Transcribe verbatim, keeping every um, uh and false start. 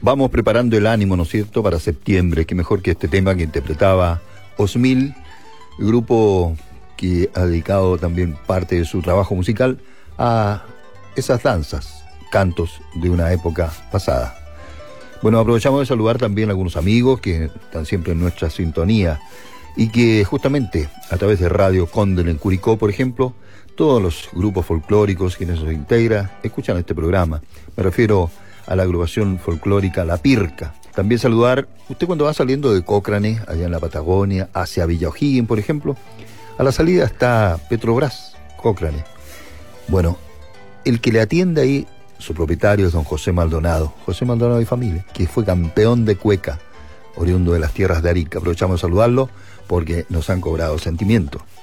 vamos preparando el ánimo, ¿no es cierto?, para septiembre. Qué mejor que este tema que interpretaba Osmil, grupo que ha dedicado también parte de su trabajo musical a esas danzas, cantos de una época pasada. Bueno, aprovechamos de saludar también a algunos amigos que están siempre en nuestra sintonía y que justamente a través de Radio Cóndel en Curicó, por ejemplo, todos los grupos folclóricos quienes los integran escuchan este programa. Me refiero a la agrupación folclórica La Pirca. También saludar, usted cuando va saliendo de Cócrane, allá en la Patagonia, hacia Villa O'Higgins, por ejemplo, a la salida está Petrobras, Cócrane. Bueno, el que le atiende ahí, su propietario es don José Maldonado, José Maldonado y familia, que fue campeón de cueca, oriundo de las tierras de Arica. Aprovechamos de saludarlo porque nos han cobrado sentimiento.